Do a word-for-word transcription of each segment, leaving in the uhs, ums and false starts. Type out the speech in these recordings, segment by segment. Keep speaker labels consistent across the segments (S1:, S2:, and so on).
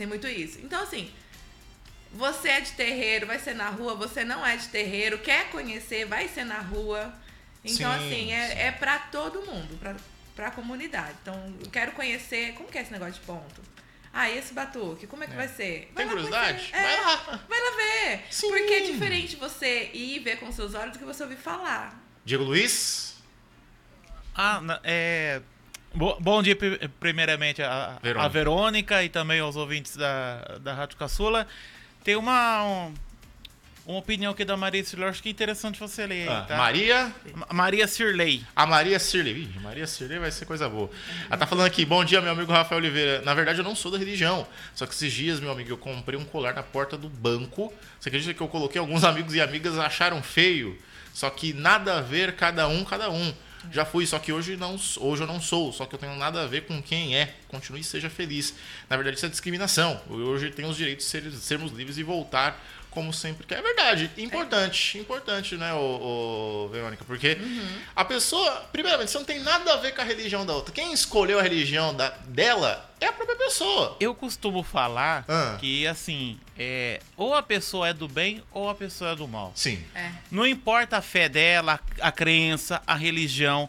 S1: Tem muito isso. Então, assim, você é de terreiro, vai ser na rua. Você não é de terreiro, quer conhecer, vai ser na rua. Então, sim, assim, é, é pra todo mundo, pra, pra comunidade. Então, eu quero conhecer... Como que é esse negócio de ponto? Ah, e esse batuque, como é que é. vai ser? Vai
S2: Tem curiosidade?
S1: É,
S2: vai lá.
S1: Vai lá ver.
S2: Sim.
S1: Porque é diferente você ir ver com seus olhos do que você ouvir falar.
S2: Diego Luiz?
S3: Ah, é... Bo- bom dia, primeiramente, a Verônica. a Verônica e também aos ouvintes da, da Rádio Caçula. Tem uma... Um... Uma opinião aqui da Maria Cirlei, acho que é interessante você ler.
S2: Ah,
S3: tá?
S2: Maria?
S3: Ma- Maria Cirlei.
S2: A Maria Cirlei. Ih, Maria Cirlei vai ser coisa boa. Ela tá falando aqui, bom dia, meu amigo Rafael Oliveira. Na verdade, eu não sou da religião. Só que esses dias, meu amigo, eu comprei um colar na porta do banco. Você acredita que eu coloquei? Alguns amigos e amigas acharam feio. Só que nada a ver, cada um, cada um. Já fui, só que hoje, não, hoje eu não sou. Só que eu tenho nada a ver com quem é. Continue e seja feliz. Na verdade, isso é discriminação. Hoje eu tenho os direitos de ser, sermos livres e voltar como sempre, que é verdade, importante, é. importante, né, ô, ô, Verônica, porque uhum. a pessoa, primeiramente, você não tem nada a ver com a religião da outra, quem escolheu a religião da, dela é a própria pessoa.
S3: Eu costumo falar
S2: ah.
S3: que, assim, é, ou a pessoa é do bem ou a pessoa é do mal.
S2: Sim.
S1: É.
S3: Não importa a fé dela, a crença, a religião.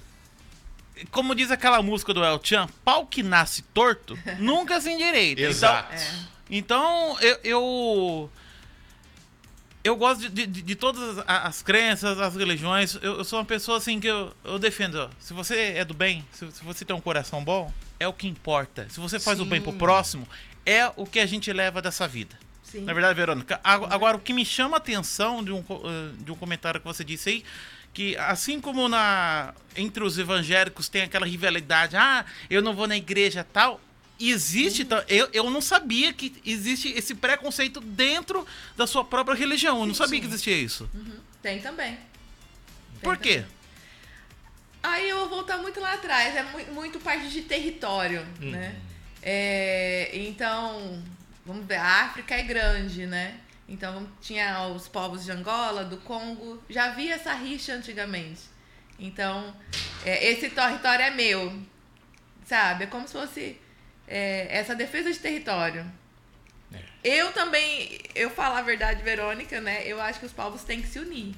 S3: Como diz aquela música do El Chan, pau que nasce torto, nunca se endireita.
S2: Exato.
S3: Então, é. então eu... eu Eu gosto de, de, de todas as crenças, as religiões. Eu, eu sou uma pessoa assim que eu, eu defendo. Ó, se você é do bem, se, se você tem um coração bom, é o que importa. Se você faz Sim. o bem pro próximo, é o que a gente leva dessa vida.
S1: Sim.
S3: Na verdade, Verônica, agora o que me chama a atenção de um, de um comentário que você disse aí, que assim como na, entre os evangélicos tem aquela rivalidade, ah, eu não vou na igreja tal... Existe, uhum. eu, eu não sabia que existe esse preconceito dentro da sua própria religião. Eu não sabia Sim. que existia isso.
S1: Uhum. Tem também. Tem
S3: Por quê?
S1: Também. Aí eu vou voltar muito lá atrás. É muito, muito parte de território, uhum. né? É, então, vamos ver, a África é grande, né? Então, tinha os povos de Angola, do Congo. Já havia essa rixa antigamente. Então, é, esse território é meu, sabe? É como se fosse... É, essa defesa de território. É. Eu também, eu falo a verdade, Verônica, né? Eu acho que os povos têm que se unir,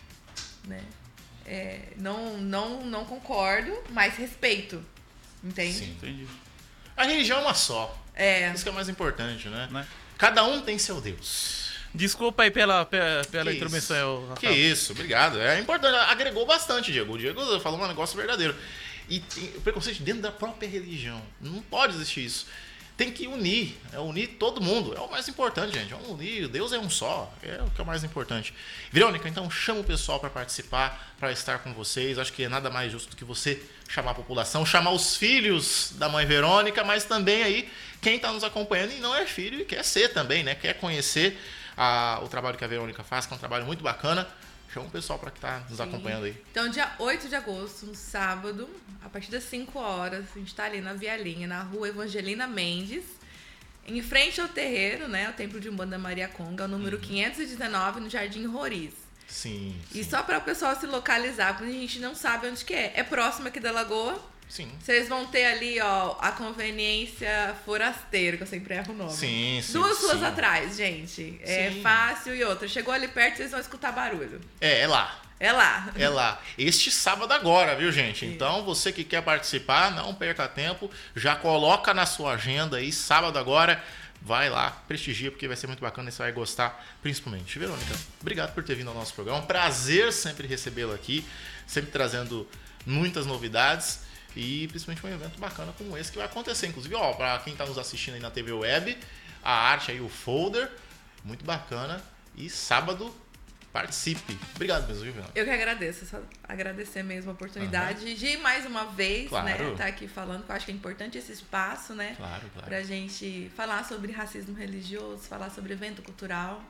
S1: né? É, não, não, não concordo, mas respeito, entende?
S2: Sim, entendi. A religião é uma só.
S1: É.
S2: Isso que é o mais importante, né? né? Cada um tem seu Deus.
S3: Desculpa aí pela, pela, pela intromissão, Rafael.
S2: Que isso, obrigado. É importante, agregou bastante, Diego. O Diego falou um negócio verdadeiro. E o preconceito dentro da própria religião. Não pode existir isso. Tem que unir. É unir todo mundo. É o mais importante, gente. Vamos unir. Deus é um só. É o que é o mais importante. Verônica, então chama o pessoal para participar, para estar com vocês. Acho que é nada mais justo do que você chamar a população, chamar os filhos da mãe Verônica, mas também aí quem está nos acompanhando e não é filho e quer ser também, né? Quer conhecer a, o trabalho que a Verônica faz, que é um trabalho muito bacana. Chama o pessoal para que tá nos Sim. acompanhando aí.
S1: Então, dia oito de agosto, no sábado, a partir das cinco horas, a gente tá ali na Via Linha, na rua Evangelina Mendes, em frente ao terreiro, né? O Templo de Umbanda Maria Conga, o número uhum. quinhentos e dezenove, no Jardim Roriz.
S2: Sim, sim.
S1: E só para o pessoal se localizar, porque a gente não sabe onde que é. É próximo aqui da Lagoa.
S2: Sim.
S1: Vocês vão ter ali, ó, a conveniência Forasteiro, que eu sempre erro o nome.
S2: Sim, sim.
S1: Duas ruas
S2: sim.
S1: atrás, gente. É sim. fácil e outra. Chegou ali perto, vocês vão escutar barulho.
S2: É, é lá.
S1: É lá.
S2: É lá. Este sábado agora, viu, gente?
S1: Sim.
S2: Então, você que quer participar, não perca tempo. Já coloca na sua agenda aí, sábado agora. Vai lá, prestigia, porque vai ser muito bacana e você vai gostar, principalmente. Verônica, obrigado por ter vindo ao nosso programa. Prazer sempre recebê-la aqui, sempre trazendo muitas novidades e principalmente um evento bacana como esse que vai acontecer. Inclusive, ó, para quem está nos assistindo aí na T V Web, a arte aí, o folder, muito bacana. E sábado, participe. Obrigado mesmo, viu, Verônica?
S1: Eu que agradeço, só agradecer mesmo a oportunidade uhum. de mais uma vez,
S2: claro.
S1: né, estar aqui falando, que eu acho que é importante esse espaço, né,
S2: claro, claro.
S1: pra gente falar sobre racismo religioso, falar sobre evento cultural.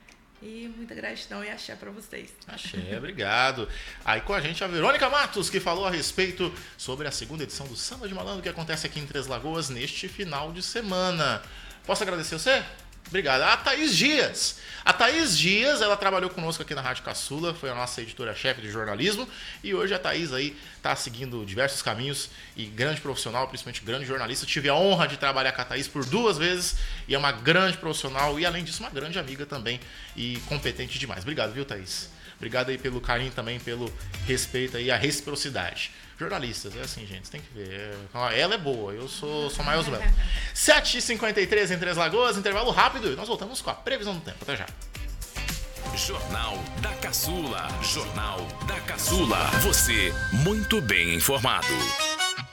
S1: E muita gratidão e axé pra vocês.
S2: Axé, obrigado. Aí com a gente a Verônica Matos, que falou a respeito sobre a segunda edição do Samba de Malandro, que acontece aqui em Três Lagoas neste final de semana. Posso agradecer você? Obrigado. A Thaís Dias. A Thaís Dias, ela trabalhou conosco aqui na Rádio Caçula, foi a nossa editora-chefe de jornalismo, e hoje a Thaís aí tá seguindo diversos caminhos e grande profissional, principalmente grande jornalista. Tive a honra de trabalhar com a Thaís por duas vezes e é uma grande profissional e, além disso, uma grande amiga também e competente demais. Obrigado, viu, Thaís? Obrigado aí pelo carinho também, pelo respeito aí, a reciprocidade. Jornalistas, é assim, gente, você tem que ver. É, ela é boa, eu sou, sou mais ou menos. sete e cinquenta e três em Três Lagoas, intervalo rápido e nós voltamos com a previsão do tempo. Até já.
S4: Jornal da Caçula. Jornal da Caçula. Você muito bem informado.